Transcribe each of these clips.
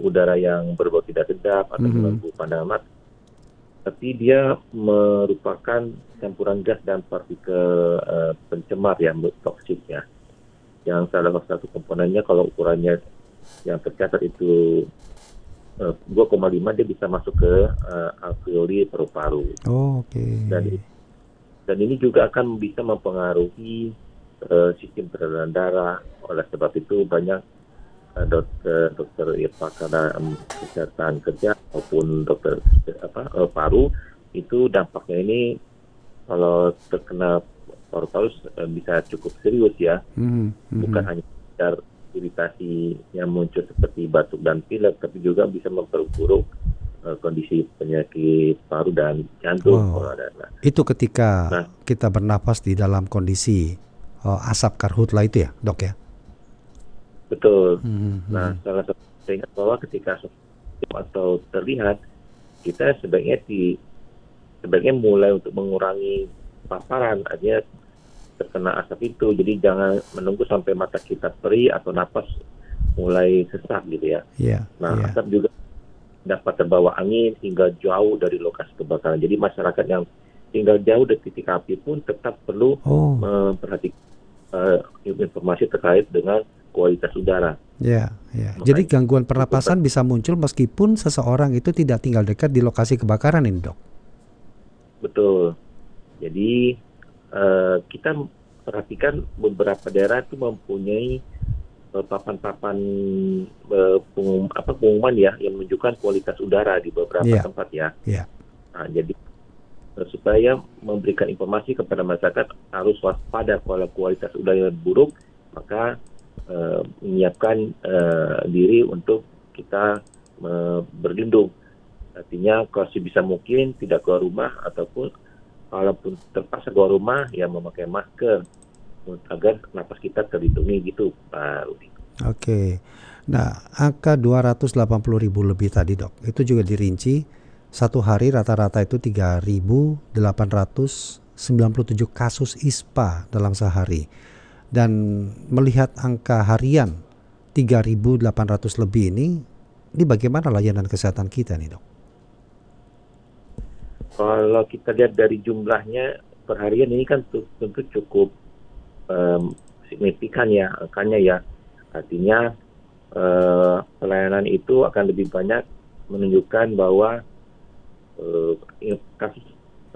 udara yang berbau tidak sedap atau mengganggu pandangan mata, tapi dia merupakan campuran gas dan partikel pencemar yang toksik ya. Yang salah satu komponennya kalau ukurannya yang tercatat itu 2,5, dia bisa masuk ke alveoli paru-paru. Oh, oke. Dan ini juga akan bisa mempengaruhi sistem peredaran darah. Oleh sebab itu banyak dokter pakar kesehatan kerja maupun dokter paru itu dampaknya ini kalau terkena paru-paru bisa cukup serius ya. Bukan hanya sekedar iritasi yang muncul seperti batuk dan pilek, tapi juga bisa memperburuk kondisi penyakit paru dan jantung. Itu ketika kita bernapas di dalam kondisi asap karhutla itu ya, dok ya? Betul. Nah, salah satu ingat bahwa ketika atau terlihat, kita sebaiknya mulai untuk mengurangi paparan, artinya terkena asap itu. Jadi jangan menunggu sampai mata kita perih atau napas mulai sesak gitu ya. Asap juga dapat terbawa angin hingga jauh dari lokasi kebakaran. Jadi masyarakat yang tinggal jauh dari titik api pun tetap perlu memperhatikan informasi terkait dengan kualitas udara. Jadi gangguan pernapasan bisa muncul meskipun seseorang itu tidak tinggal dekat di lokasi kebakaran ini, dok? Betul. Jadi kita perhatikan beberapa daerah itu mempunyai papan-papan pengumuman ya yang menunjukkan kualitas udara di beberapa tempat ya. Nah, jadi supaya memberikan informasi kepada masyarakat harus waspada kalau kualitas udara buruk, maka menyiapkan diri untuk kita berlindung. Artinya kalau sebisa mungkin tidak keluar rumah, ataupun kalaupun terpaksa keluar rumah ya memakai masker agar napas kita terlindungi gitu, Pak Rudi. Oke. Nah, angka 280.000 lebih tadi, dok, itu juga dirinci satu hari rata-rata itu 3.897 kasus ISPA dalam sehari. Dan melihat angka harian 3.800 lebih ini bagaimana layanan kesehatan kita nih, dok? Kalau kita lihat dari jumlahnya per harian ini kan tentu cukup signifikan ya angkanya ya. Artinya pelayanan itu akan lebih banyak menunjukkan bahwa kasus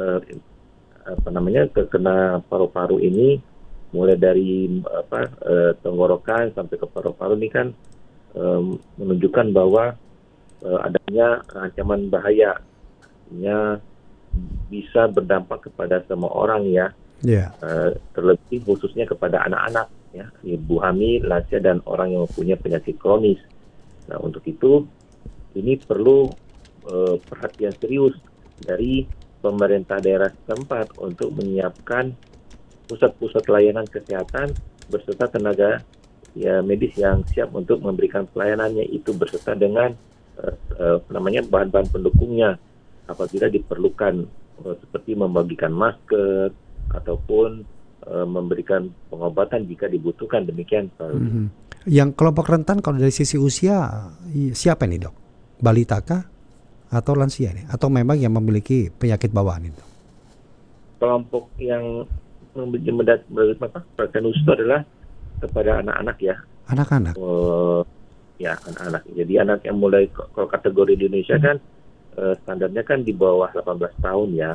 terkena paru-paru ini mulai dari tenggorokan sampai ke paru-paru ini kan menunjukkan bahwa adanya ancaman bahaya, artinya bisa berdampak kepada semua orang ya. Terlebih khususnya kepada anak-anak ya, ibu hamil, lansia dan orang yang mempunyai penyakit kronis. Nah, untuk itu ini perlu perhatian serius dari pemerintah daerah setempat untuk menyiapkan pusat-pusat layanan kesehatan beserta tenaga medis yang siap untuk memberikan pelayanannya itu beserta dengan bahan-bahan pendukungnya apabila diperlukan, seperti membagikan masker ataupun memberikan pengobatan jika dibutuhkan, demikian. Yang kelompok rentan kalau dari sisi usia siapa nih, dok? Balita kah atau lansia nih? Atau memang yang memiliki penyakit bawaan itu? Kelompok yang perhatian khusus itu adalah kepada anak-anak ya. Anak-anak? Ya, anak-anak. Jadi anak yang mulai, kalau kategori di Indonesia kan standarnya kan di bawah 18 tahun ya.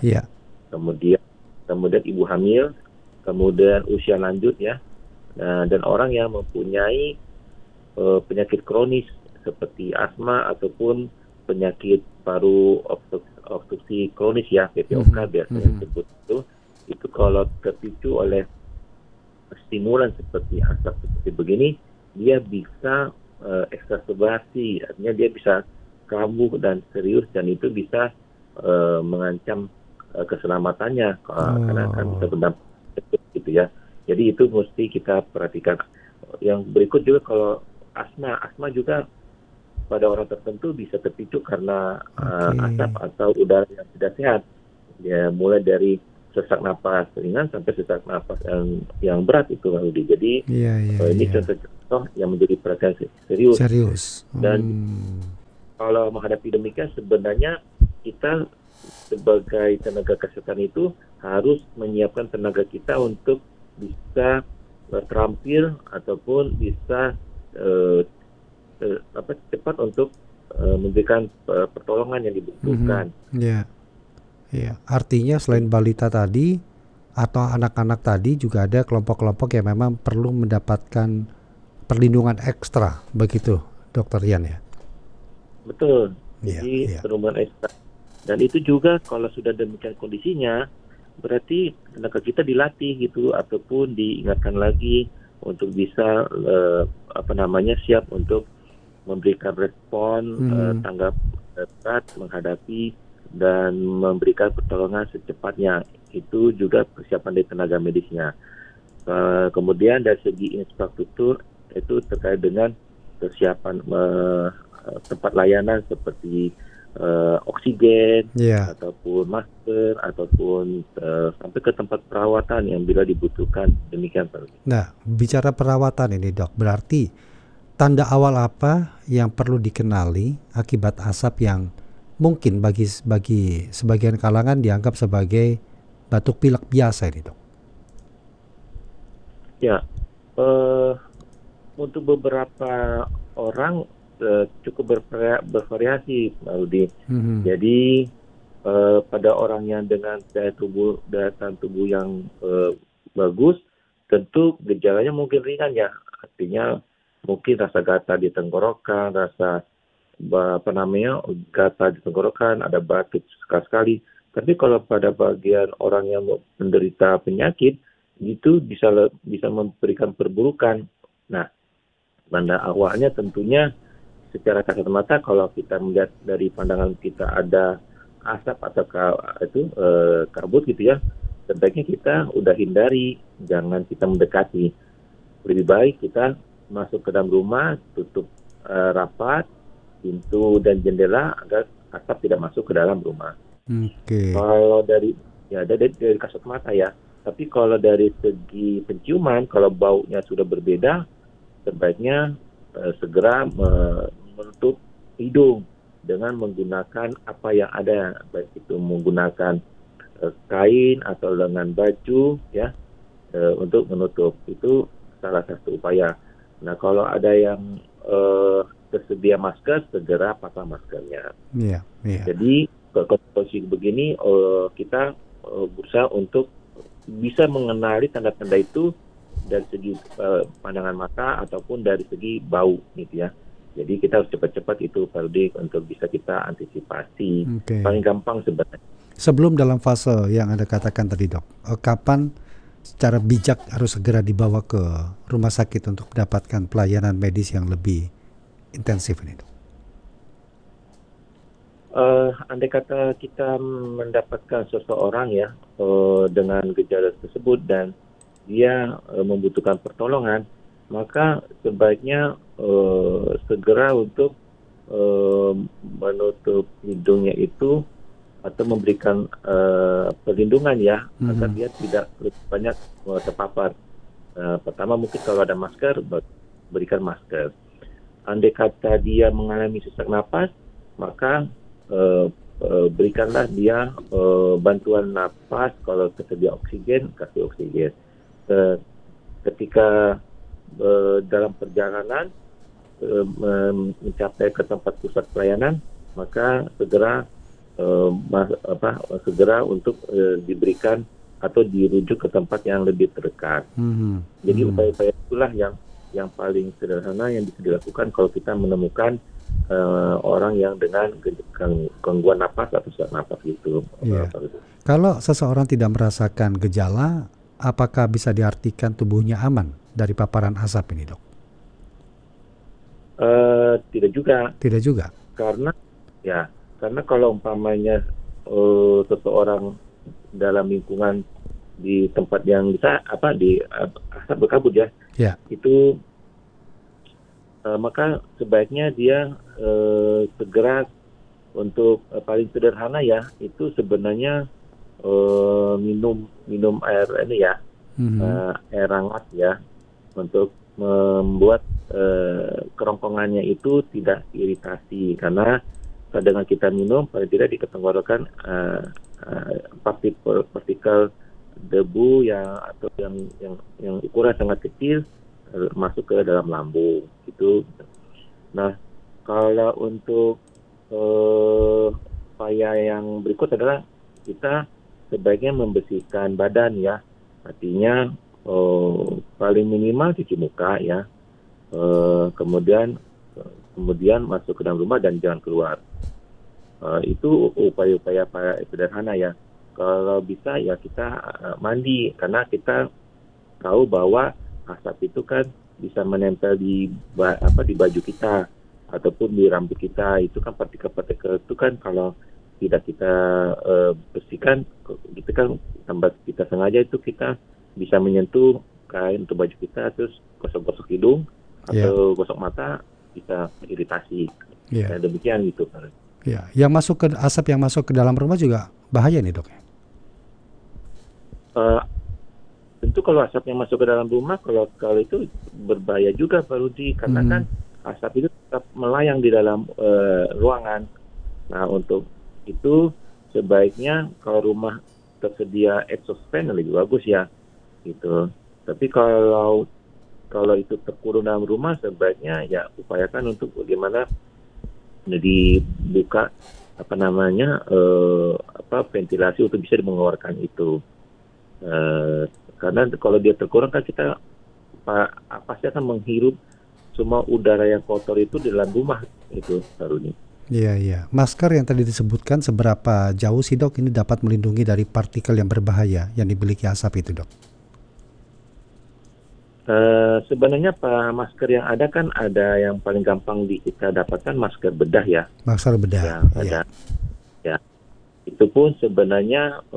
Kemudian ibu hamil, kemudian usia lanjut ya, dan orang yang mempunyai penyakit kronis seperti asma ataupun penyakit paru obstruksi kronis ya, PPOK biasanya disebut itu kalau terpicu oleh stimulan seperti asap seperti begini, dia bisa eksaserbasi, artinya dia bisa kambuh dan serius, dan itu bisa mengancam keselamatannya karena kan bisa berdampak gitu ya. Jadi itu mesti kita perhatikan. Yang berikut juga kalau asma juga pada orang tertentu bisa terpicu karena asap atau udara yang tidak sehat. Ya, mulai dari sesak napas ringan sampai sesak napas yang berat itu, Rudi. Jadi ini contoh-contoh yang menjadi perhatian serius. Dan kalau menghadapi demikian sebenarnya kita sebagai tenaga kesehatan itu harus menyiapkan tenaga kita untuk bisa terampil ataupun bisa cepat untuk memberikan pertolongan yang dibutuhkan. Ya, ya. Artinya selain balita tadi atau anak-anak tadi juga ada kelompok-kelompok yang memang perlu mendapatkan perlindungan ekstra, begitu, Dokter Ian ya? Betul. Iya, Jadi iya. perlindungan ekstra. Dan itu juga kalau sudah demikian kondisinya, berarti tenaga kita dilatih gitu ataupun diingatkan lagi untuk bisa siap untuk memberikan respon tanggap darurat menghadapi dan memberikan pertolongan secepatnya. Itu juga persiapan dari tenaga medisnya. Kemudian dari segi infrastruktur itu terkait dengan persiapan tempat layanan seperti oksigen, ataupun masker, ataupun sampai ke tempat perawatan yang bila dibutuhkan, demikian Pak. Nah, bicara perawatan ini Dok, berarti tanda awal apa yang perlu dikenali akibat asap yang mungkin bagi sebagian kalangan dianggap sebagai batuk pilek biasa ini Dok? Ya, untuk beberapa orang cukup bervariasi, Pak Rudi. Jadi pada orang yang dengan daya tahan tubuh yang bagus, tentu gejalanya mungkin ringan ya. Artinya mungkin rasa gatal di tenggorokan, rasa gatal di tenggorokan, ada batuk sekali. Tapi kalau pada bagian orang yang menderita penyakit, itu bisa memberikan perburukan. Nah, tanda awalnya tentunya secara kasat mata kalau kita melihat dari pandangan kita ada asap atau kabut gitu ya, sebaiknya kita udah hindari, jangan kita mendekati. Lebih baik kita masuk ke dalam rumah, tutup rapat pintu dan jendela agar asap tidak masuk ke dalam rumah. Kalau dari kasat mata ya, tapi kalau dari segi penciuman, kalau baunya sudah berbeda, sebaiknya segera menutup hidung dengan menggunakan apa yang ada, baik itu menggunakan kain atau lengan baju ya, untuk menutup. Itu salah satu upaya. Nah, kalau ada yang tersedia masker, segera pasang maskernya. Jadi kondisi begini kita berusaha untuk bisa mengenali tanda-tanda itu dari segi pandangan mata ataupun dari segi bau gitu ya. Jadi kita harus cepat-cepat itu Pak Rudi untuk bisa kita antisipasi. Paling gampang sebenarnya. Sebelum dalam fase yang Anda katakan tadi Dok, kapan secara bijak harus segera dibawa ke rumah sakit untuk mendapatkan pelayanan medis yang lebih intensif ini Dok? Andai kata kita mendapatkan seseorang ya dengan gejala tersebut dan dia membutuhkan pertolongan, maka sebaiknya segera untuk menutup hidungnya itu atau memberikan perlindungan ya, agar dia tidak banyak terpapar. Pertama mungkin kalau ada masker, berikan masker. Andai kata dia mengalami sesak napas, maka berikanlah dia bantuan napas. Kalau tersedia oksigen, kasih oksigen. Ketika dalam perjalanan mencapai ke tempat pusat pelayanan, maka segera untuk diberikan atau dirujuk ke tempat yang lebih terdekat. Jadi upaya-upaya itulah yang paling sederhana yang bisa dilakukan kalau kita menemukan orang yang dengan gangguan napas atau sesak napas gitu. Kalau seseorang tidak merasakan gejala, apakah bisa diartikan tubuhnya aman dari paparan asap ini Dok? Tidak juga. Tidak juga. Karena kalau umpamanya seseorang dalam lingkungan di tempat yang bisa di asap berkabut ya, itu maka sebaiknya dia segera untuk paling sederhana ya, itu sebenarnya minum air ini ya, air hangat ya, untuk membuat kerongkongannya itu tidak iritasi, karena dengan kita minum paling tidak di tenggorokan partikel debu atau yang ukuran sangat kecil masuk ke dalam lambung itu. Nah, kalau untuk upaya yang berikut adalah kita sebaiknya membersihkan badan ya, artinya paling minimal cuci muka ya, kemudian masuk ke dalam rumah dan jangan keluar. Itu upaya-upaya sederhana ya. Kalau bisa ya kita mandi, karena kita tahu bahwa asap itu kan bisa menempel di baju kita ataupun di rambut kita. Itu kan partikel-partikel itu kan kalau tidak kita bersihkan, itu kan tanpa kita sengaja itu kita bisa menyentuh kain untuk baju kita, terus gosok-gosok hidung atau gosok mata, bisa iritasi. Demikian gitu. Ya, asap yang masuk ke dalam rumah juga bahaya nih dok. Tentu kalau asap yang masuk ke dalam rumah, kalau itu berbahaya juga Pak Rudi, karena kan asap itu tetap melayang di dalam ruangan. Nah, untuk itu sebaiknya kalau rumah tersedia exhaust fan lebih bagus ya, gitu. Tapi kalau itu terkurung dalam rumah, sebaiknya ya upayakan untuk bagaimana dibuka ventilasi untuk bisa mengeluarkan itu. Karena kalau dia terkurung kan kita pasti akan menghirup semua udara yang kotor itu di dalam rumah itu, Haruni. Iya. Masker yang tadi disebutkan, seberapa jauh sih dok ini dapat melindungi dari partikel yang berbahaya yang dimiliki asap itu dok? Sebenarnya masker yang ada kan ada yang paling gampang kita dapatkan masker bedah ya. Masker bedah. Yang ada. Ya. Itu pun sebenarnya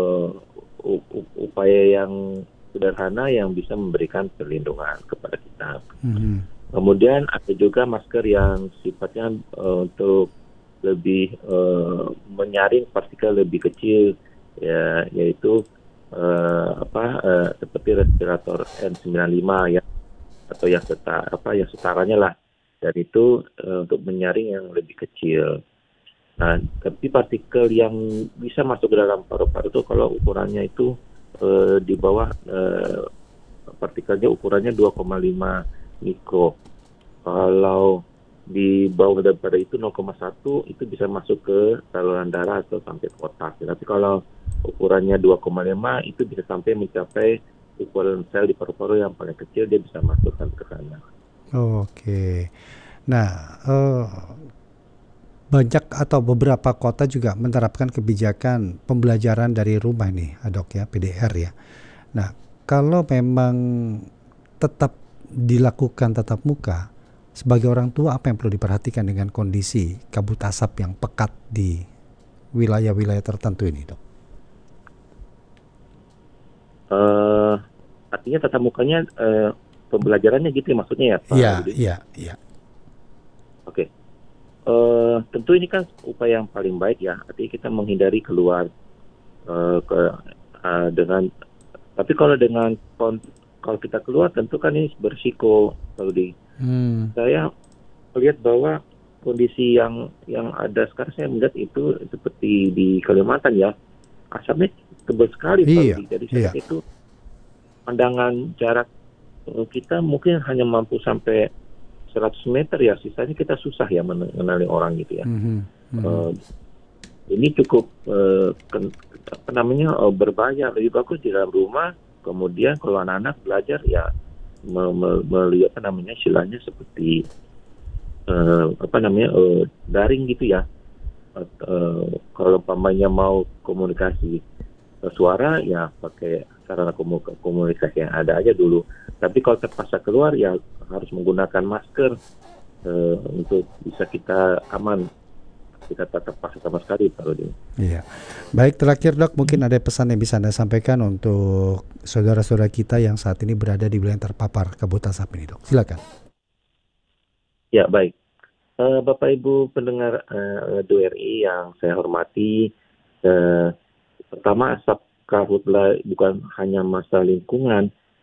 upaya yang sederhana yang bisa memberikan perlindungan kepada kita. Kemudian ada juga masker yang sifatnya untuk lebih menyaring partikel lebih kecil ya, yaitu seperti respirator N95 ya, atau yang setaranya lah, dan itu untuk menyaring yang lebih kecil. Nah, tapi partikel yang bisa masuk ke dalam paru-paru itu kalau ukurannya itu di bawah partikelnya ukurannya 2,5 mikro. Kalau di bawah daripada itu 0,1 itu bisa masuk ke saluran darah atau sampai ke otak. Tapi kalau ukurannya 2,5 itu bisa sampai mencapai ukuran sel di paru-paru yang paling kecil, dia bisa masuk sampai ke sana. Oke. Nah, banyak atau beberapa kota juga menerapkan kebijakan pembelajaran dari rumah nih, dok ya, PDR ya. Nah, kalau memang tetap dilakukan tatap muka, sebagai orang tua apa yang perlu diperhatikan dengan kondisi kabut asap yang pekat di wilayah-wilayah tertentu ini, dok? Artinya tatap mukanya pembelajarannya gitu maksudnya ya, Pak? Iya. Oke. Tentu ini kan upaya yang paling baik ya. Artinya kita menghindari keluar tapi kalau kita keluar tentu kan ini berisiko, Pak. Saya melihat bahwa kondisi yang ada sekarang, saya melihat itu seperti di Kalimantan ya, asapnya tebal sekali, Pak. Jadi saya itu pandangan jarak kita mungkin hanya mampu sampai 100 meter ya, sisanya kita susah ya mengenali orang gitu ya. Ini cukup berbahaya. Lebih bagus di dalam rumah, kemudian kalau anak-anak belajar ya melihat istilahnya seperti daring gitu ya. Kalau umpamanya mau komunikasi suara ya pakai sarana komunikasi yang ada aja dulu. Tapi kalau terpaksa keluar ya harus menggunakan masker untuk bisa kita aman. Kita tak terpaksa sama sekali, Pak Rudi. Iya. Baik, terakhir dok, mungkin ada pesan yang bisa Anda sampaikan untuk saudara-saudara kita yang saat ini berada di wilayah terpapar kabut asap ini, dok. Silakan. Ya, baik. Bapak Ibu pendengar RRI yang saya hormati, pertama asap karhutlah bukan hanya masalah lingkungan,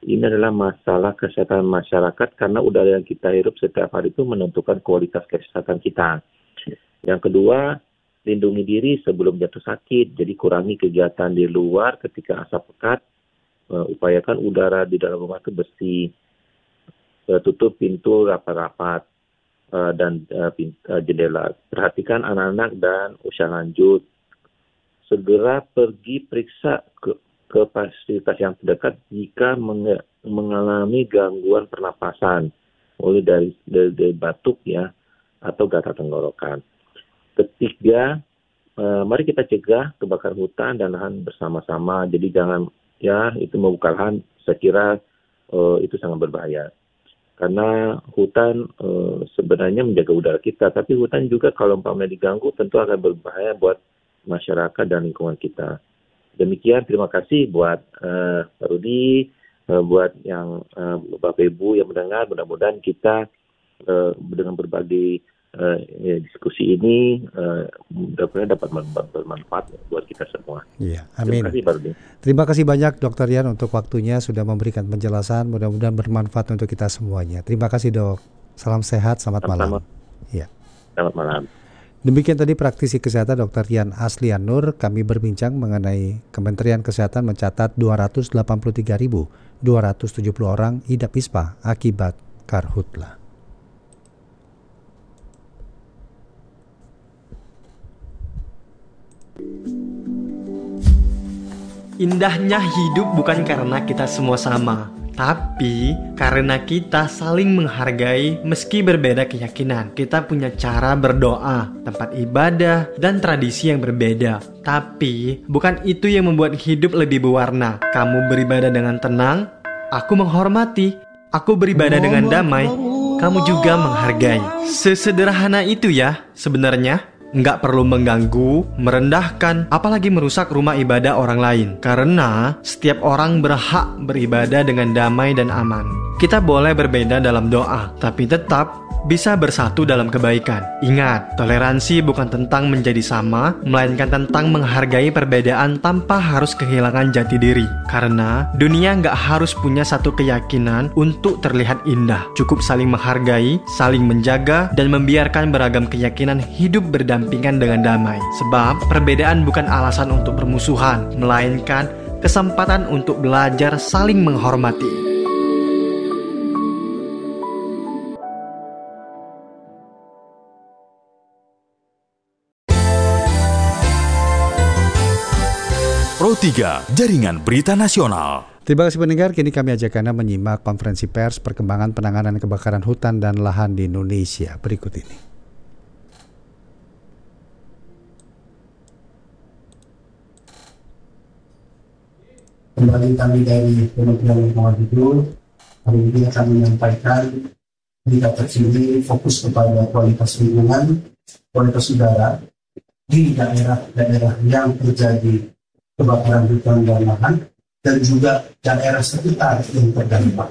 ini adalah masalah kesehatan masyarakat karena udara yang kita hirup setiap hari itu menentukan kualitas kesehatan kita. Yang kedua, lindungi diri sebelum jatuh sakit. Jadi kurangi kegiatan di luar ketika asap pekat. Upayakan udara di dalam rumah itu bersih. Tutup pintu rapat-rapat dan jendela. Perhatikan anak-anak dan usia lanjut. Segera pergi periksa ke fasilitas yang terdekat jika mengalami gangguan pernapasan, mulai dari batuk ya atau gatal tenggorokan. Ketiga, mari kita cegah kebakaran hutan dan lahan bersama-sama. Jadi jangan itu membuka lahan, saya kira itu sangat berbahaya. Karena hutan sebenarnya menjaga udara kita, tapi hutan juga kalau umpamanya diganggu tentu akan berbahaya buat masyarakat dan lingkungan kita. Demikian, terima kasih buat Pak Rudi, buat yang Bapak Ibu yang mendengar. Mudah-mudahan kita dengan berbagai diskusi ini mudah-mudahan dapat bermanfaat buat kita semua. Iya, amin. Terima kasih Pak Rudi. Terima kasih banyak Dr. Rian untuk waktunya sudah memberikan penjelasan. Mudah-mudahan bermanfaat untuk kita semuanya. Terima kasih Dok. Salam sehat, selamat malam. Ya. Selamat malam. Demikian tadi praktisi kesehatan Dr. Rian Aslian Nur. Kami berbincang mengenai Kementerian Kesehatan mencatat 283.270 orang idap ispa akibat karhutla. Indahnya hidup bukan karena kita semua sama, tapi karena kita saling menghargai meski berbeda keyakinan. Kita punya cara berdoa, tempat ibadah, dan tradisi yang berbeda. Tapi bukan itu yang membuat hidup lebih berwarna. Kamu beribadah dengan tenang, aku menghormati. Aku beribadah dengan damai, kamu juga menghargai. Sesederhana itu ya sebenarnya. Nggak perlu mengganggu, merendahkan, apalagi merusak rumah ibadah orang lain. Karena setiap orang berhak beribadah dengan damai dan aman. Kita boleh berbeda dalam doa, tapi tetap bisa bersatu dalam kebaikan. Ingat, toleransi bukan tentang menjadi sama, melainkan tentang menghargai perbedaan tanpa harus kehilangan jati diri. Karena dunia nggak harus punya satu keyakinan untuk terlihat indah. Cukup saling menghargai, saling menjaga, dan membiarkan beragam keyakinan hidup berdampingan dengan damai. Sebab perbedaan bukan alasan untuk permusuhan, melainkan kesempatan untuk belajar saling menghormati. Pro 3, Jaringan Berita Nasional. Terima kasih pendengar, kini kami ajak Anda menyimak konferensi pers perkembangan penanganan kebakaran hutan dan lahan di Indonesia berikut ini. Kembali kami dari Kementerian Lingkungan Hidup, hari ini akan menyampaikan berita terkini fokus kepada kualitas lingkungan, kualitas udara di daerah-daerah yang terjadi kebakaran hutan dan lahan, dan juga daerah sekitar yang terdampak.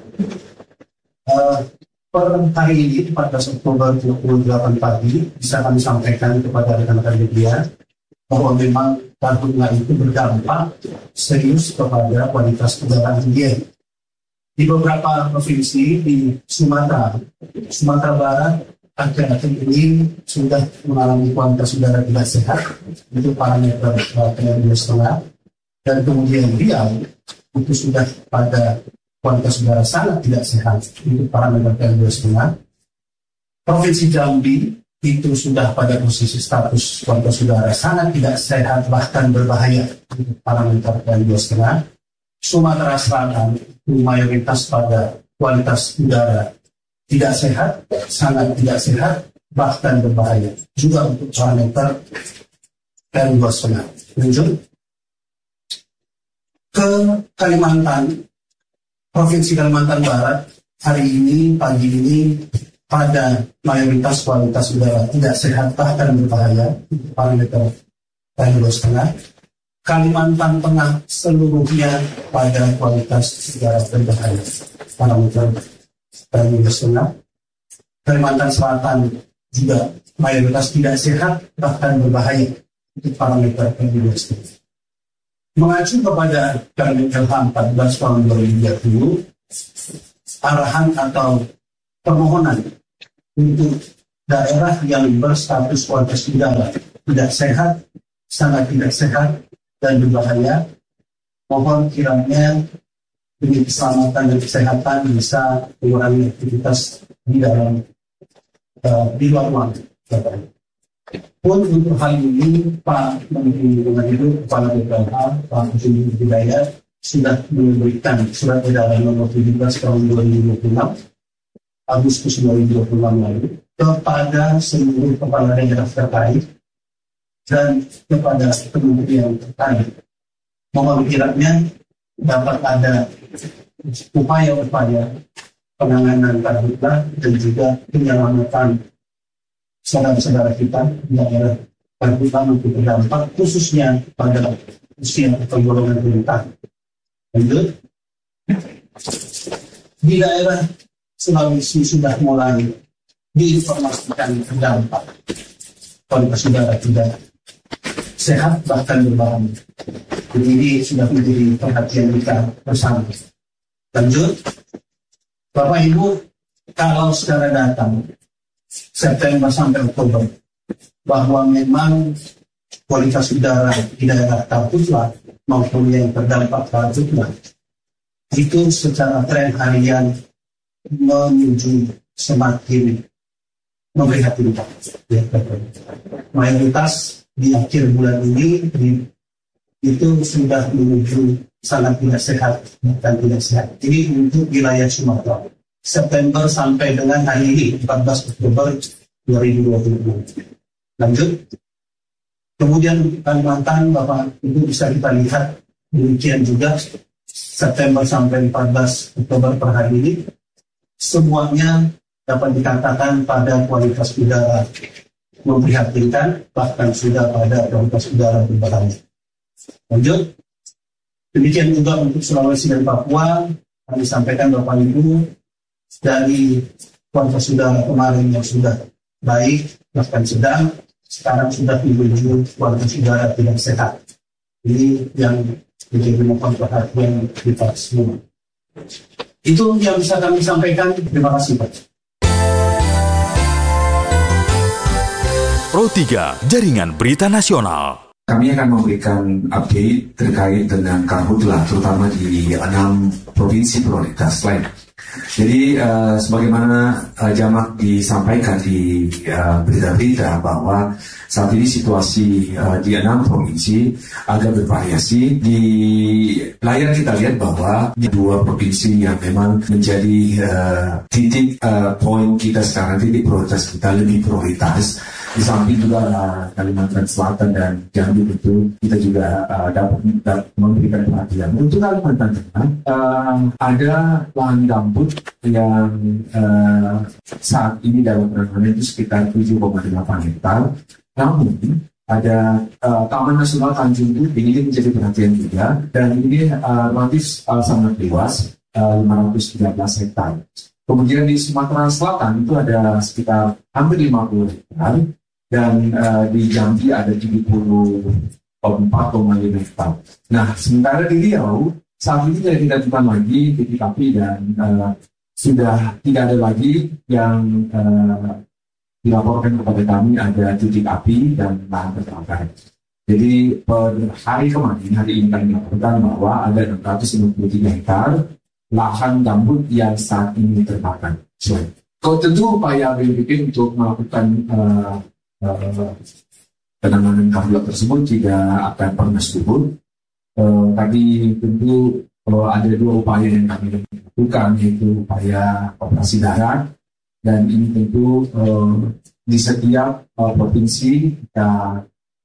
Per hari ini, 14 Oktober 28 pagi, bisa kami sampaikan kepada rekan-rekan media bahwa memang karhutla itu berdampak serius kepada kualitas udara dunia. Di beberapa provinsi di Sumatera Barat, akhir-akhir ini sudah mengalami kualitas udara tidak sehat, itu parameter PM2,5. Dan kemudian Riau itu sudah pada kualitas udara sangat tidak sehat, itu parameter PM2,5. Provinsi Jambi itu sudah pada posisi status kualitas udara sangat tidak sehat, bahkan berbahaya, itu parameter PM2,5. Sumatera Selatan itu mayoritas pada kualitas udara tidak sehat, sangat tidak sehat, bahkan berbahaya, juga untuk parameter PM2,5. Lanjut ke Kalimantan, Provinsi Kalimantan Barat, hari ini, pagi ini, pada mayoritas kualitas udara tidak sehat, bahkan berbahaya, parameter PM2,5. Kalimantan Tengah seluruhnya pada kualitas udara berbahaya, parameter PM2,5. Kalimantan Selatan juga mayoritas tidak sehat, bahkan berbahaya, itu parameter PM2,5. Mengacu kepada Permen LH 14 tahun 2020, arahan atau permohonan untuk daerah yang berstatus kualitas udara tidak sehat, sangat tidak sehat dan berbahaya. Mohon kiranya demi keselamatan dan kesehatan bisa mengurangi aktivitas di dalam di luar ruang. Pun untuk hal ini Pak Menteri Lingkungan Hidup Kepala BPH Pak Juni Hidayat sudah memberikan surat edaran nomor 17 tahun 2026 Agustus 2026 lalu kepada seluruh kepala daerah terkait dan kepada kementerian terkait. Mohon kiranya dapat ada upaya-upaya penanganan karhutlah dan juga penyelamatan saudara-saudara kita di daerah karhutlah untuk terdampak khususnya pada usia atau golongan rentan. Lanjut, di daerah Sulawesi sudah mulai diinformasikan terdampak kualitas udara tidak sehat bahkan berbahaya. Jadi ini sudah menjadi perhatian kita bersama. Lanjut, Bapak Ibu, kalau secara data September sampai Oktober bahwa memang kualitas udara di daerah Karhutlah maupun yang terdampak Karhutlah itu secara tren harian menuju semakin memprihatinkan. Mayoritas di akhir bulan ini itu sudah menuju sangat tidak sehat dan tidak sehat. Ini untuk wilayah Sumatera. September sampai dengan hari ini 14 Oktober 2026. Lanjut. Kemudian Kalimantan, Bapak Ibu bisa kita lihat demikian juga September sampai 14 Oktober per hari ini semuanya dapat dikatakan pada kualitas udara memprihatinkan, bahkan sudah pada kualitas udara berbahaya. Lanjut. Demikian juga untuk Sulawesi dan Papua, kami sampaikan Bapak Ibu dari kualitas udara kemarin yang sudah baik, bahkan sedang, sekarang sudah menuju kualitas udara tidak sehat. Ini yang menjadi mohon perhatian kita semua. Itu yang bisa kami sampaikan. Terima kasih Pak. Pro 3 Jaringan Berita Nasional. Kami akan memberikan update terkait dengan Karhutlah, terutama di 6 provinsi prioritas lain. Jadi sebagaimana jamak disampaikan di berita-berita bahwa saat ini situasi di 6 provinsi agak bervariasi. Di layar kita lihat bahwa di 2 provinsi yang memang menjadi titik poin kita sekarang, titik prioritas kita lebih prioritas. Di samping juga Kalimantan Selatan dan Jambi itu kita juga dapat memberikan perhatian. Untuk Kalimantan Tengah ada lahan gambut yang saat ini dalam penanganan itu sekitar 7,8 hektar. Namun ada Taman Nasional Tanjung Puting ini menjadi perhatian juga, dan ini relatif sangat luas, 513 hektar. Kemudian di Sumatera Selatan itu ada sekitar hampir 50 hektar. Dan di Jambi ada 74,5 hektar. Nah, sementara di Riau, saat ini tidak ditemukan lagi titik api dan sudah tidak ada lagi yang dilaporkan kepada kami ada titik api dan lahan terbakar. Jadi per hari kemarin, hari ini kami laporkan bahwa ada 653 hektar lahan gambut yang saat ini terbakar. So, tentu upaya BPPT untuk melakukan penanganan karhutlah tersebut tidak akan pernah surut. Tadi tentu ada 2 upaya yang kami lakukan, yaitu upaya operasi darat, dan ini tentu di setiap provinsi kita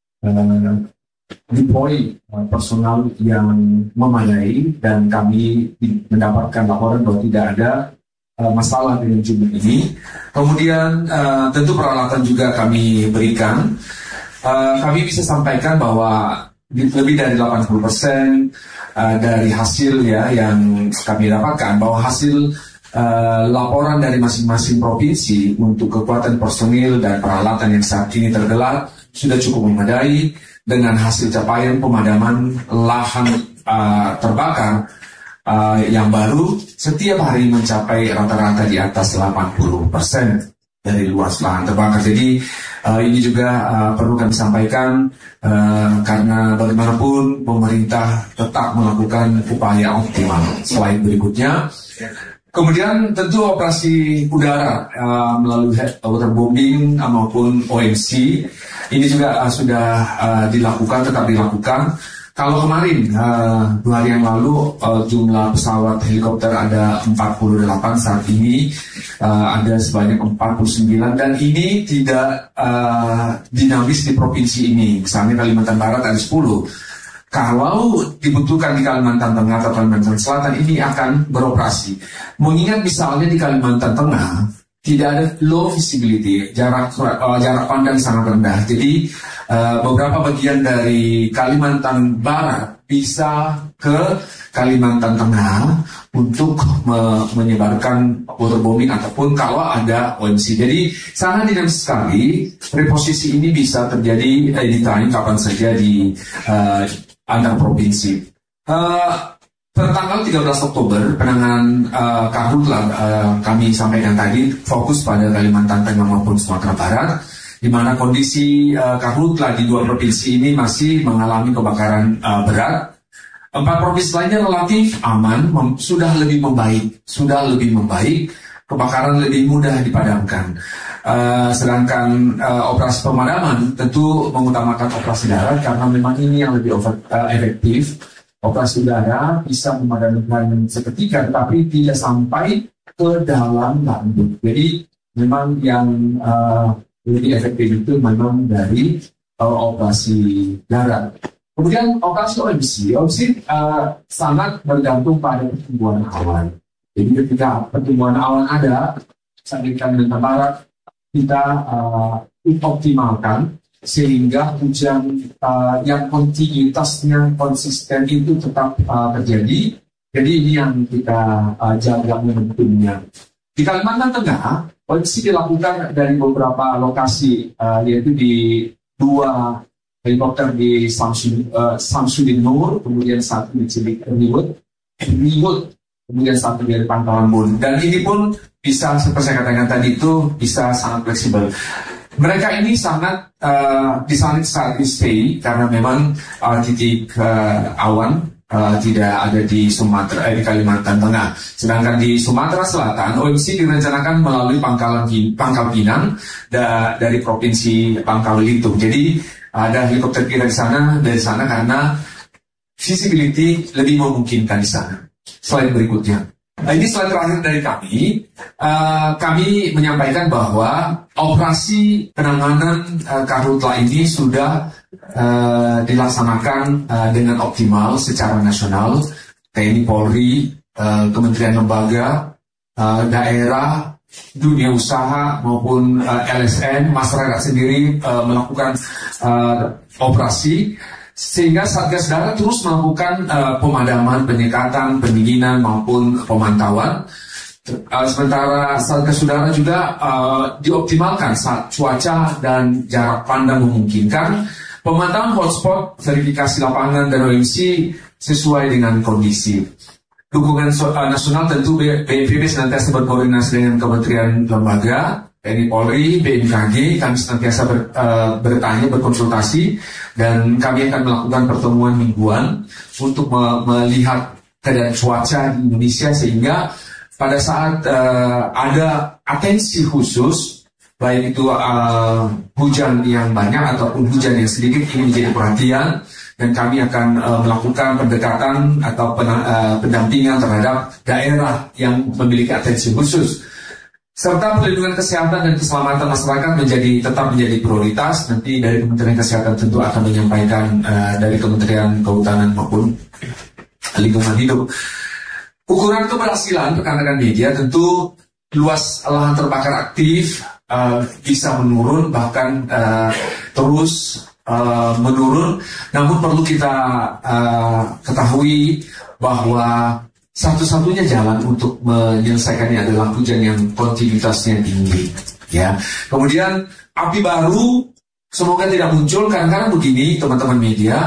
deploy personal yang memadai, dan kami mendapatkan laporan bahwa tidak ada masalah dengan jumlah ini. Kemudian tentu peralatan juga kami berikan. Kami bisa sampaikan bahwa lebih dari 80% dari hasil ya yang kami dapatkan, bahwa hasil laporan dari masing-masing provinsi untuk kekuatan personil dan peralatan yang saat ini tergelar sudah cukup memadai, dengan hasil capaian pemadaman lahan terbakar yang baru setiap hari mencapai rata-rata di atas 80% dari luas lahan terbakar. Jadi ini juga perlu kami sampaikan karena bagaimanapun pemerintah tetap melakukan upaya optimal. Selain berikutnya, kemudian tentu operasi udara melalui waterbombing maupun OMC ini juga sudah dilakukan, tetap dilakukan. Kalau kemarin 2 hari yang lalu jumlah pesawat helikopter ada 48, saat ini ada sebanyak 49, dan ini tidak dinamis di provinsi ini. Misalnya Kalimantan Barat ada 10. Kalau dibutuhkan di Kalimantan Tengah atau Kalimantan Selatan, ini akan beroperasi. Mengingat misalnya di Kalimantan Tengah tidak ada low visibility, jarak pandang sangat rendah. Jadi beberapa bagian dari Kalimantan Barat bisa ke Kalimantan Tengah untuk menyebarkan waterbombing ataupun kalau ada OMC. Jadi sangat dinamis sekali. Reposisi ini bisa terjadi anytime, kapan saja di antar provinsi. Pertanggal 13 Oktober penanganan karhutla kami sampaikan tadi fokus pada Kalimantan Tengah maupun Sumatera Barat, di mana kondisi karhutla di 2 provinsi ini masih mengalami kebakaran berat. 4 provinsi lainnya relatif aman, sudah lebih membaik, kebakaran lebih mudah dipadamkan. Sedangkan operasi pemadaman tentu mengutamakan operasi darat karena memang ini yang lebih efektif. Operasi udara bisa memadamkan seketika, tapi tidak sampai ke dalam gambut. Jadi memang yang lebih efektif itu memang dari operasi darat. Kemudian operasi OMC sangat bergantung pada pertumbuhan awan. Jadi ketika pertumbuhan awan ada, misalnya di Kalimantan Barat, kita optimalkan sehingga hujan yang kontinuitasnya konsisten itu tetap terjadi. Jadi ini yang kita jaga momentumnya. Di Kalimantan Tengah, OMC dilakukan dari beberapa lokasi, yaitu di 2 helikopter di Samsudin Nur, kemudian 1 di Cilikriwut, kemudian 1 dari Pangkalan Bun. Dan ini pun bisa, seperti saya katakan tadi, itu bisa sangat fleksibel. Mereka ini sangat saat stay karena memang titik awan tidak ada di di Kalimantan Tengah. Sedangkan di Sumatera Selatan, OMC direncanakan melalui Pangkal Pinang dari provinsi Pangkal Belitung. Jadi ada helikopter kita dari sana karena visibility lebih memungkinkan di sana. Slide berikutnya. Ini slide terakhir dari kami menyampaikan bahwa operasi penanganan karhutla ini sudah dilaksanakan dengan optimal secara nasional. TNI, Polri, Kementerian Lembaga, daerah, dunia usaha maupun LSM, masyarakat sendiri melakukan operasi. Sehingga Satgas Darat terus melakukan pemadaman, penyekatan, pendinginan maupun pemantauan. Sementara Satgas Udara juga dioptimalkan saat cuaca dan jarak pandang memungkinkan. Pemantauan hotspot, verifikasi lapangan dan OMC sesuai dengan kondisi. Dukungan nasional tentu BNPB senantiasa berkoordinasi dengan kementerian lembaga, TNI, Polri, BMKG. Kami senantiasa bertanya, berkonsultasi, dan kami akan melakukan pertemuan mingguan untuk melihat keadaan cuaca di Indonesia, sehingga pada saat ada atensi khusus, baik itu hujan yang banyak ataupun hujan yang sedikit, ini menjadi perhatian, dan kami akan melakukan pendekatan atau pendampingan terhadap daerah yang memiliki atensi khusus. Serta perlindungan kesehatan dan keselamatan masyarakat tetap menjadi prioritas. Nanti dari Kementerian Kesehatan tentu akan menyampaikan dari Kementerian Kehutanan maupun Lingkungan Hidup. Ukuran keberhasilan rekan-rekan media tentu luas lahan terbakar aktif bisa menurun, bahkan terus menurun. Namun perlu kita ketahui bahwa satu-satunya jalan untuk menyelesaikannya adalah hujan yang kontinuitasnya tinggi. Ya. Kemudian api baru semoga tidak muncul. Kadang-kadang begini teman-teman media,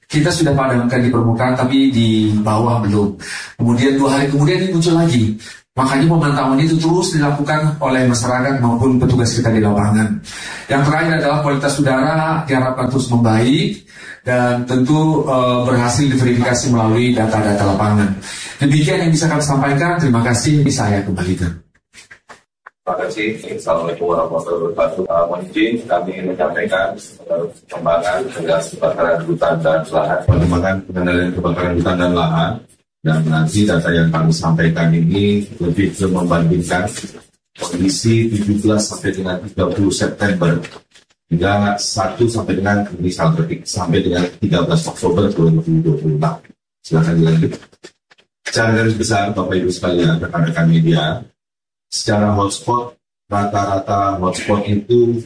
kita sudah padamkan di permukaan tapi di bawah belum. Kemudian 2 hari kemudian ini muncul lagi. Makanya pemantauan itu terus dilakukan oleh masyarakat maupun petugas kita di lapangan. Yang terakhir adalah kualitas udara diharapkan terus membaik dan tentu berhasil diverifikasi melalui data-data lapangan. Demikian yang bisa kami sampaikan. Terima kasih. Saya kembalikan. Terima kasih. Assalamualaikum warahmatullahi wabarakatuh. Mohon izin kami menyampaikan perkembangan dengan kebakaran hutan dan lahan. Pengembangan pengendalian kebakaran hutan dan lahan. Dan nanti data yang kami sampaikan ini lebih membandingkan kondisi 17 sampai dengan 30 September hingga 1 sampai dengan sampai dengan 13 Oktober 2024. Silakan dilanjut. Secara garis besar Bapak Ibu sekalian, rekan-rekan media, secara hotspot, rata-rata hotspot itu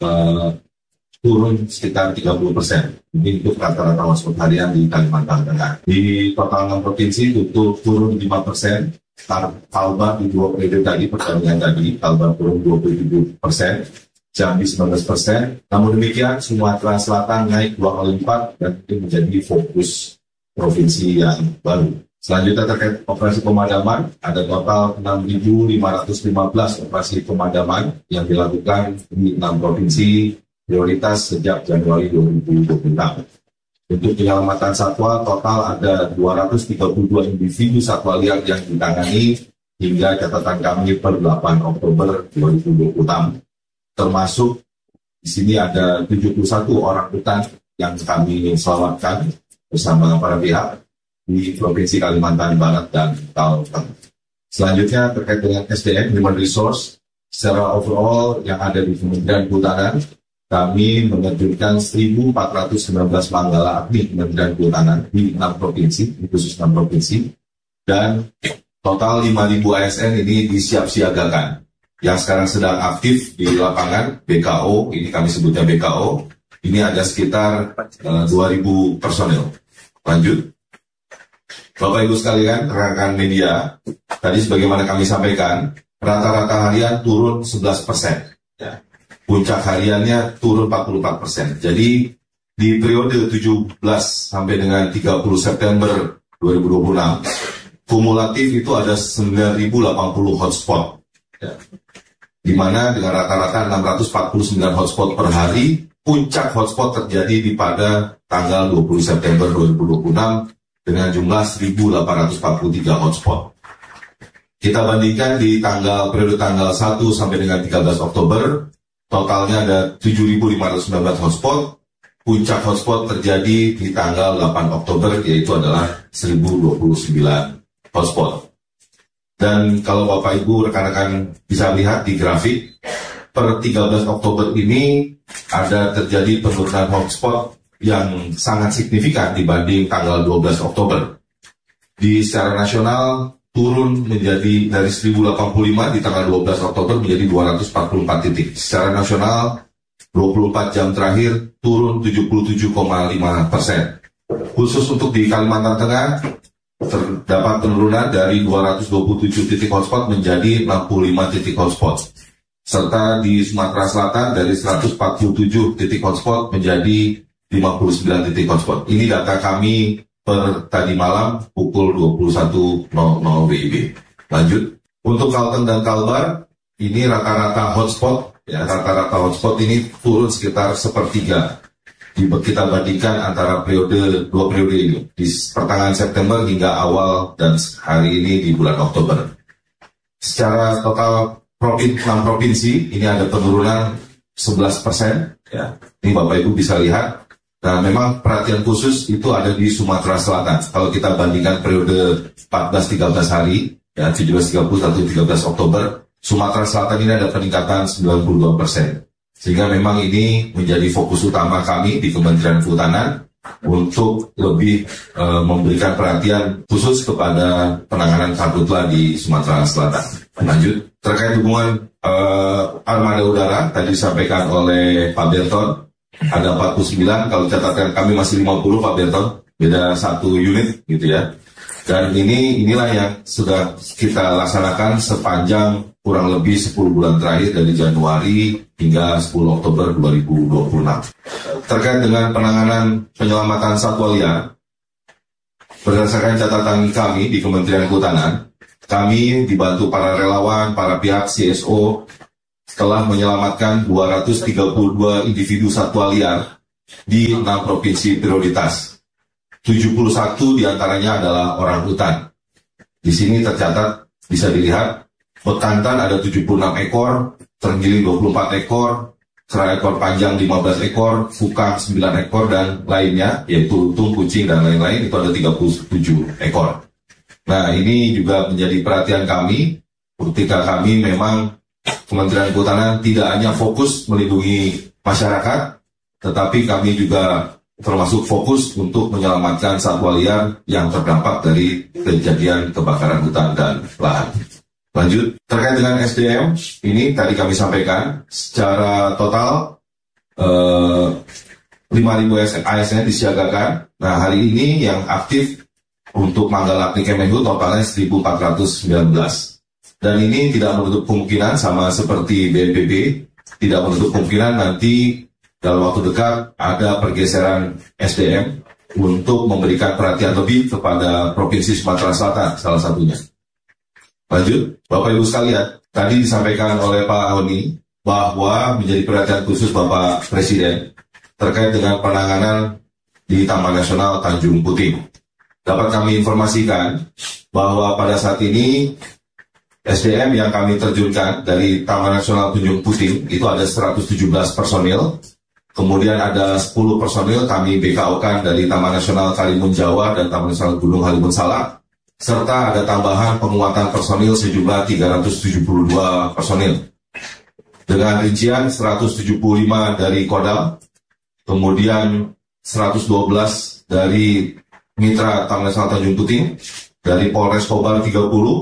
turun sekitar 30%. Ini untuk rata-rata hotspot harian di Kalimantan Tengah. Di total 6 provinsi itu turun 5%. Kalbar di 2 periode tadi, pertandingan tadi, Kalbar turun 27%, Jambi 19%. Namun demikian, Sumatera Selatan naik 2 kali lipat dan itu menjadi fokus provinsi yang baru. Selanjutnya terkait operasi pemadaman, ada total 6.515 operasi pemadaman yang dilakukan di 6 provinsi prioritas sejak Januari 2026. Untuk penyelamatan satwa, total ada 232 individu satwa liar yang ditangani hingga catatan kami per 8 Oktober 2026. Termasuk di sini ada 71 orang hutan yang kami selamatkan bersama para pihak di Provinsi Kalimantan Barat dan Kalteng. Selanjutnya terkait dengan SDM, Human Resource, secara overall yang ada di Kementerian Kehutanan, kami menerjunkan 1.419 manggala agni Kementerian Kehutanan di 6 provinsi, di khusus 6 provinsi, dan total 5.000 ASN ini disiap-siagakan. Yang sekarang sedang aktif di lapangan, BKO, ini kami sebutnya BKO, ini ada sekitar 2.000 personel. Lanjut. Bapak Ibu sekalian, rekan media, tadi sebagaimana kami sampaikan, rata-rata harian turun 11%. Ya. Puncak hariannya turun 44%. Jadi di periode 17 sampai dengan 30 September 2026, kumulatif itu ada 9.080 hotspot. Ya. Di mana dengan rata-rata 649 hotspot per hari, puncak hotspot terjadi pada tanggal 20 September 2026 dengan jumlah 1.843 hotspot. Kita bandingkan di periode tanggal 1 sampai dengan 13 Oktober, totalnya ada 7.519 hotspot. Puncak hotspot terjadi di tanggal 8 Oktober, yaitu adalah 1.029 hotspot. Dan kalau Bapak Ibu rekan-rekan bisa lihat di grafik, per 13 Oktober ini ada terjadi penurunan hotspot yang sangat signifikan dibanding tanggal 12 Oktober. Secara nasional turun menjadi dari 1085 di tanggal 12 Oktober menjadi 244 titik. Secara nasional 24 jam terakhir turun 77,5%. Khusus untuk di Kalimantan Tengah terdapat penurunan dari 227 titik hotspot menjadi 65 titik hotspot. Serta di Sumatera Selatan dari 147 titik hotspot menjadi 59 titik hotspot. Ini data kami per tadi malam pukul 21.00 WIB. Lanjut. Untuk Kalteng dan Kalbar, ini rata-rata hotspot, ya rata-rata hotspot ini turun sekitar sepertiga. Kita bandingkan antara dua periode ini, di pertengahan September hingga awal dan hari ini di bulan Oktober. Secara total 6 provinsi, ini ada penurunan 11%. Ya. Ini Bapak Ibu bisa lihat. Nah, memang perhatian khusus itu ada di Sumatera Selatan. Kalau kita bandingkan periode 14-13 hari, ya 17-30-13 Oktober, Sumatera Selatan ini ada peningkatan 92%. Sehingga memang ini menjadi fokus utama kami di Kementerian Kehutanan untuk lebih memberikan perhatian khusus kepada penanganan karhutla di Sumatera Selatan. Lanjut, terkait hubungan armada udara, tadi disampaikan oleh Pak Berton, ada 49, kalau catatan kami masih 50 Pak Berton, beda 1 unit gitu ya. Dan inilah yang sudah kita laksanakan sepanjang kurang lebih 10 bulan terakhir dari Januari hingga 10 Oktober 2026. Terkait dengan penanganan penyelamatan satwa liar, berdasarkan catatan kami di Kementerian Kehutanan, kami dibantu para relawan, para pihak CSO telah menyelamatkan 232 individu satwa liar di 6 provinsi prioritas. 71 diantaranya adalah orang hutan. Di sini tercatat, bisa dilihat, bekantan ada 76 ekor, terenggiling 24 ekor, serai ekor panjang 15 ekor, fukang 9 ekor, dan lainnya, yaitu lutung, kucing, dan lain-lain, itu ada 37 ekor. Nah, ini juga menjadi perhatian kami, ketika kami memang Kementerian Kehutanan tidak hanya fokus melindungi masyarakat, tetapi kami juga termasuk fokus untuk menyelamatkan satwa liar yang terdampak dari kejadian kebakaran hutan dan lahan. Lanjut, terkait dengan SDM, ini tadi kami sampaikan, secara total 5.000 ASN disiagakan. Nah, hari ini yang aktif untuk Manggala Kemenhub totalnya 1.419. Dan ini tidak menutup kemungkinan, sama seperti BNPB, tidak menutup kemungkinan nanti dalam waktu dekat ada pergeseran SDM untuk memberikan perhatian lebih kepada Provinsi Sumatera Selatan, salah satunya. Lanjut, Bapak Ibu sekalian, tadi disampaikan oleh Pak Honi bahwa menjadi perhatian khusus Bapak Presiden terkait dengan penanganan di Taman Nasional Tanjung Puting. Dapat kami informasikan bahwa pada saat ini SDM yang kami terjunkan dari Taman Nasional Tanjung Puting itu ada 117 personil. Kemudian ada 10 personil kami BKO-kan dari Taman Nasional Karimun Jawa dan Taman Nasional Gunung Halimun Salak. Serta ada tambahan penguatan personil sejumlah 372 personil. Dengan rincian 175 dari Kodam, kemudian 112 dari Mitra Taman Nasional Tanjung Puting, dari Polres Kobar 30,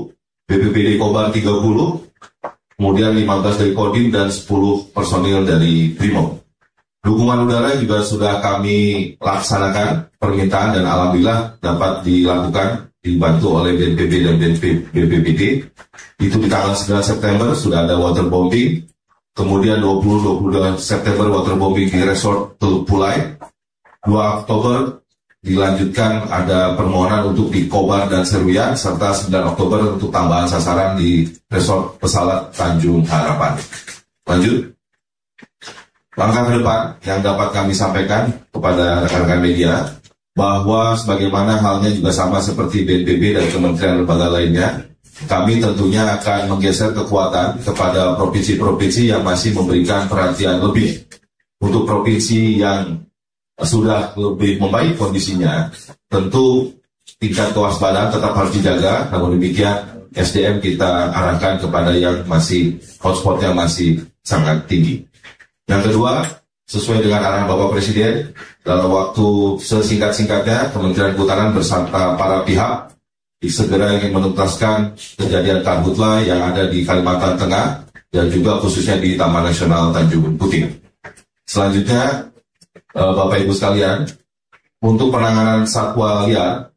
BPBD Kobar 30, kemudian 15 dari Kodim, dan 10 personil dari Brimob. Dukungan udara juga sudah kami laksanakan permintaan dan alhamdulillah dapat dilakukan, dibantu oleh BNPB dan BPBD. Itu di tanggal 9 September sudah ada waterbombing, kemudian 20-22 September waterbombing di Resort Teluk Pulai, 2 Oktober dilanjutkan ada permohonan untuk di Kobar dan Seruyan, serta 9 Oktober untuk tambahan sasaran di Resort Pesalat Tanjung Harapan. Lanjut, langkah ke depan yang dapat kami sampaikan kepada rekan-rekan media, bahwa sebagaimana halnya juga sama seperti BNPB dan kementerian lembaga lainnya, kami tentunya akan menggeser kekuatan kepada provinsi-provinsi yang masih memberikan perhatian lebih. Untuk provinsi yang sudah lebih membaik kondisinya, tentu tingkat kewaspadaan tetap harus dijaga, namun demikian SDM kita arahkan kepada yang masih hotspotnya masih sangat tinggi. Yang kedua, sesuai dengan arahan Bapak Presiden, dalam waktu sesingkat-singkatnya, Kementerian Kehutanan bersama para pihak segera ingin menuntaskan kejadian karhutla yang ada di Kalimantan Tengah dan juga khususnya di Taman Nasional Tanjung Puting. Selanjutnya, Bapak Ibu sekalian, untuk penanganan satwa liar,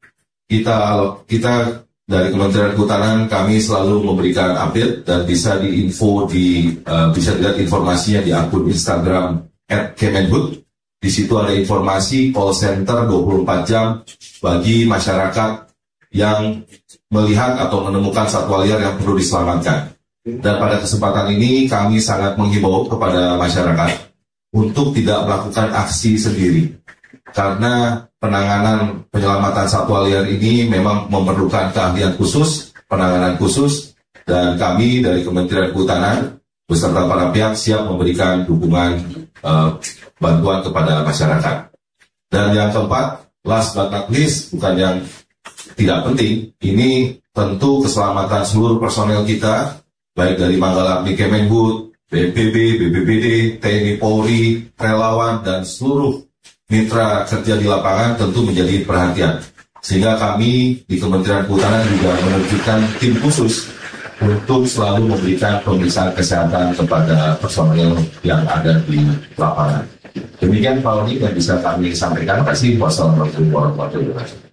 kita dari Kementerian Kehutanan kami selalu memberikan update dan bisa diinfo bisa dilihat informasinya di akun Instagram @Kemenhub. Di situ ada informasi call center 24 jam bagi masyarakat yang melihat atau menemukan satwa liar yang perlu diselamatkan. Dan pada kesempatan ini kami sangat menghimbau kepada masyarakat untuk tidak melakukan aksi sendiri. Karena penanganan penyelamatan satwa liar ini memang memerlukan keahlian khusus, penanganan khusus, dan kami dari Kementerian Kehutanan beserta para pihak siap memberikan dukungan bantuan kepada masyarakat. Dan yang keempat, last but not least, bukan yang tidak penting, ini tentu keselamatan seluruh personel kita, baik dari Manggala Kemenhub, BNPB, BPBD, TNI Polri, relawan, dan seluruh mitra kerja di lapangan tentu menjadi perhatian. Sehingga kami di Kementerian Kehutanan juga menunjukkan tim khusus untuk selalu memberikan pemeriksaan kesehatan kepada personel yang ada di lapangan. Demikian Pak Oni yang bisa kami sampaikan. Terima kasih. Wassalamualaikum warahmatullahi wabarakatuh.